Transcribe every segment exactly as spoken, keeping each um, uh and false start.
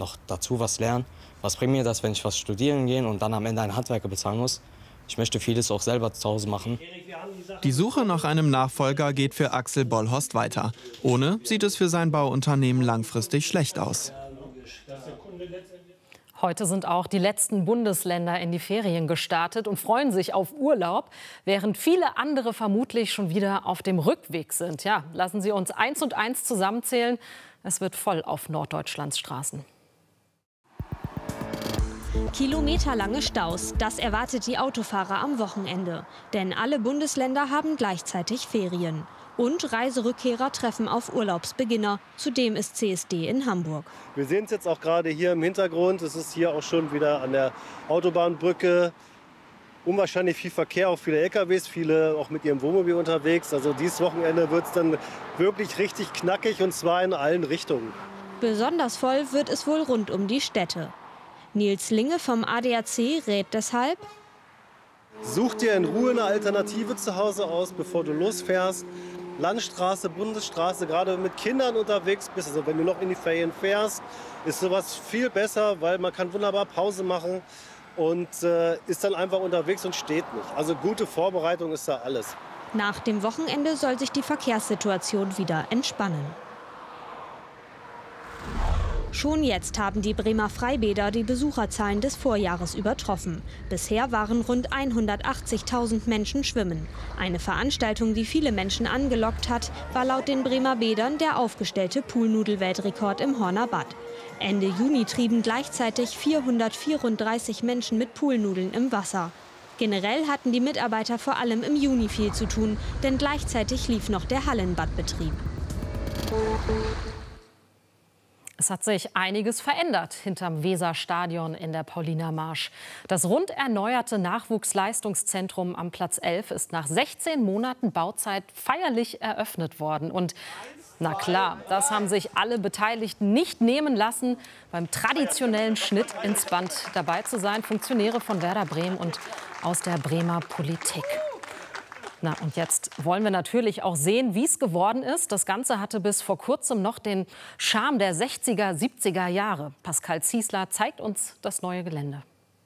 noch dazu was lernen. Was bringt mir das, wenn ich was studieren gehe und dann am Ende einen Handwerker bezahlen muss? Ich möchte vieles auch selber zu Hause machen. Die Suche nach einem Nachfolger geht für Axel Bollhorst weiter. Ohne sieht es für sein Bauunternehmen langfristig schlecht aus. Heute sind auch die letzten Bundesländer in die Ferien gestartet und freuen sich auf Urlaub, während viele andere vermutlich schon wieder auf dem Rückweg sind. Ja, lassen Sie uns eins und eins zusammenzählen. Es wird voll auf Norddeutschlands Straßen. Kilometerlange Staus, das erwartet die Autofahrer am Wochenende. Denn alle Bundesländer haben gleichzeitig Ferien. Und Reiserückkehrer treffen auf Urlaubsbeginner. Zudem ist C S D in Hamburg. Wir sehen es jetzt auch gerade hier im Hintergrund. Es ist hier auch schon wieder an der Autobahnbrücke. Unwahrscheinlich viel Verkehr, auch viele L K Ws, viele auch mit ihrem Wohnmobil unterwegs. Also dieses Wochenende wird es dann wirklich richtig knackig, und zwar in allen Richtungen. Besonders voll wird es wohl rund um die Städte. Nils Linge vom A D A C rät deshalb: Such dir in Ruhe eine Alternative zu Hause aus, bevor du losfährst. Landstraße, Bundesstraße, gerade wenn du mit Kindern unterwegs bist, also wenn du noch in die Ferien fährst, ist sowas viel besser, weil man kann wunderbar Pause machen und äh, ist dann einfach unterwegs und steht nicht. Also gute Vorbereitung ist da alles. Nach dem Wochenende soll sich die Verkehrssituation wieder entspannen. Schon jetzt haben die Bremer Freibäder die Besucherzahlen des Vorjahres übertroffen. Bisher waren rund hundertachtzigtausend Menschen schwimmen. Eine Veranstaltung, die viele Menschen angelockt hat, war laut den Bremer Bädern der aufgestellte Poolnudel-Weltrekord im Horner Bad. Ende Juni trieben gleichzeitig vierhundertvierunddreißig Menschen mit Poolnudeln im Wasser. Generell hatten die Mitarbeiter vor allem im Juni viel zu tun, denn gleichzeitig lief noch der Hallenbadbetrieb. Es hat sich einiges verändert hinterm Weserstadion in der Pauliner Marsch. Das rund erneuerte Nachwuchsleistungszentrum am Platz elf ist nach sechzehn Monaten Bauzeit feierlich eröffnet worden. Und na klar, das haben sich alle Beteiligten nicht nehmen lassen, beim traditionellen Schnitt ins Band dabei zu sein. Funktionäre von Werder Bremen und aus der Bremer Politik. Na, und jetzt wollen wir natürlich auch sehen, wie es geworden ist. Das Ganze hatte bis vor kurzem noch den Charme der sechziger, siebziger Jahre. Pascal Ziesler zeigt uns das neue Gelände.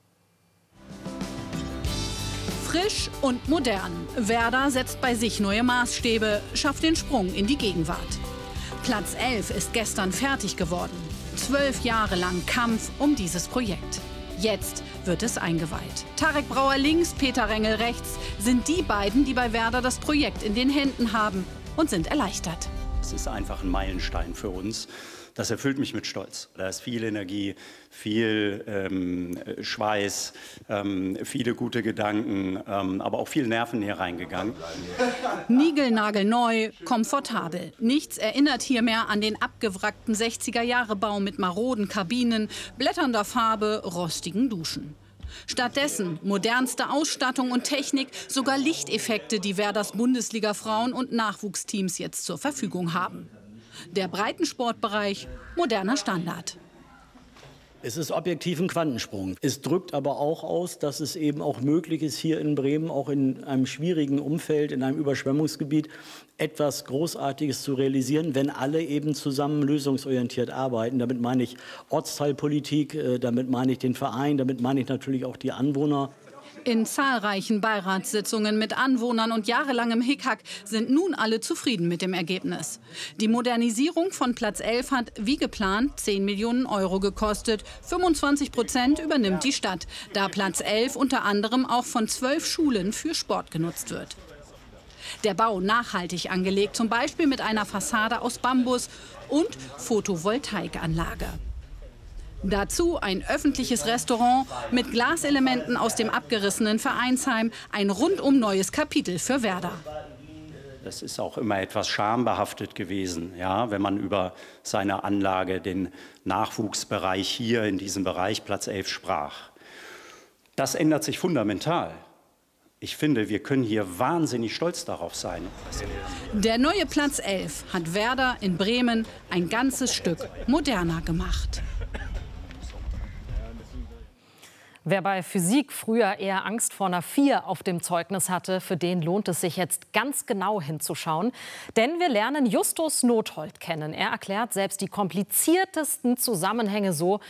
Frisch und modern. Werder setzt bei sich neue Maßstäbe, schafft den Sprung in die Gegenwart. Platz elf ist gestern fertig geworden. Zwölf Jahre lang Kampf um dieses Projekt. Jetzt wird es eingeweiht. Tarek Brauer links, Peter Rengel rechts sind die beiden, die bei Werder das Projekt in den Händen haben und sind erleichtert. Es ist einfach ein Meilenstein für uns. Das erfüllt mich mit Stolz. Da ist viel Energie, viel ähm, Schweiß, ähm, viele gute Gedanken, ähm, aber auch viel Nerven hier reingegangen. Niegelnagelneu, komfortabel. Nichts erinnert hier mehr an den abgewrackten sechziger-Jahre-Bau mit maroden Kabinen, blätternder Farbe, rostigen Duschen. Stattdessen modernste Ausstattung und Technik, sogar Lichteffekte, die Werders Bundesliga-Frauen- und Nachwuchsteams jetzt zur Verfügung haben. Der Breitensportbereich, moderner Standard. Es ist objektiv ein Quantensprung. Es drückt aber auch aus, dass es eben auch möglich ist, hier in Bremen, auch in einem schwierigen Umfeld, in einem Überschwemmungsgebiet, etwas Großartiges zu realisieren, wenn alle eben zusammen lösungsorientiert arbeiten. Damit meine ich Ortsteilpolitik, damit meine ich den Verein, damit meine ich natürlich auch die Anwohner. In zahlreichen Beiratssitzungen mit Anwohnern und jahrelangem Hickhack sind nun alle zufrieden mit dem Ergebnis. Die Modernisierung von Platz elf hat, wie geplant, zehn Millionen Euro gekostet. fünfundzwanzig Prozent übernimmt die Stadt, da Platz elf unter anderem auch von zwölf Schulen für Sport genutzt wird. Der Bau nachhaltig angelegt, zum Beispiel mit einer Fassade aus Bambus und Photovoltaikanlage. Dazu ein öffentliches Restaurant mit Glaselementen aus dem abgerissenen Vereinsheim. Ein rundum neues Kapitel für Werder. Das ist auch immer etwas schambehaftet gewesen, ja, wenn man über seine Anlage, den Nachwuchsbereich hier in diesem Bereich Platz elf sprach. Das ändert sich fundamental. Ich finde, wir können hier wahnsinnig stolz darauf sein. Der neue Platz elf hat Werder in Bremen ein ganzes Stück moderner gemacht. Wer bei Physik früher eher Angst vor einer vier auf dem Zeugnis hatte, für den lohnt es sich jetzt ganz genau hinzuschauen. Denn wir lernen Justus Nothold kennen. Er erklärt selbst die kompliziertesten Zusammenhänge so,